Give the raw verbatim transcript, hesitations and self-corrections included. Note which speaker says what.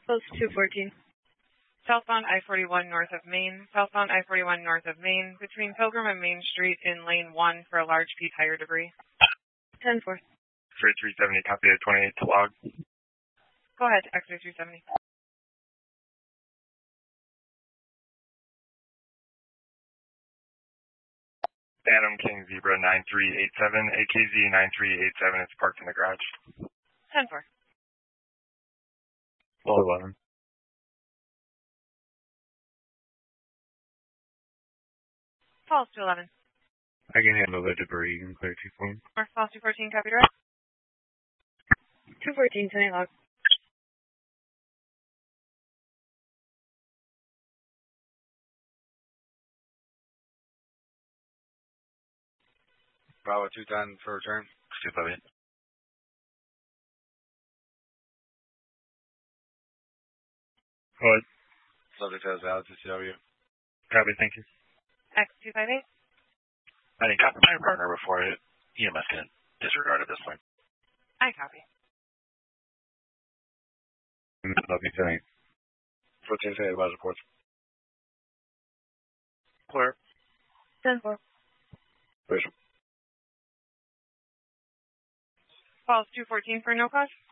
Speaker 1: Post two fourteen.
Speaker 2: Southbound I forty-one north of Main. Southbound I forty-one north of Main, between Pilgrim and Main Street in lane one for a large P tire debris.
Speaker 1: ten four.
Speaker 3: Freight three seventy, copy at twenty-eight to log.
Speaker 2: Go ahead, X-ray three seventy.
Speaker 3: Adam King Zebra nine three eight seven, A K Z nine three eight seven, it's parked in the garage.
Speaker 2: ten four.
Speaker 3: Full eleven.
Speaker 2: Falls two eleven.
Speaker 3: I can handle the debris and clear two fourteen.
Speaker 2: Falls two fourteen, copy direct.
Speaker 1: two fourteen, ten eight log.
Speaker 4: Bravo two ten for return.
Speaker 3: two five eight. Go ahead.
Speaker 4: Subject has valid to C W.
Speaker 3: Copy, thank you.
Speaker 2: X two five eight.
Speaker 3: I didn't copy my partner before it. E M S can disregard at this point.
Speaker 2: I copy.
Speaker 3: Copy, thanks.
Speaker 4: fourteen ten, advise reports.
Speaker 3: Clear.
Speaker 1: ten four.
Speaker 4: Visual.
Speaker 2: Falls two fourteen for no cause.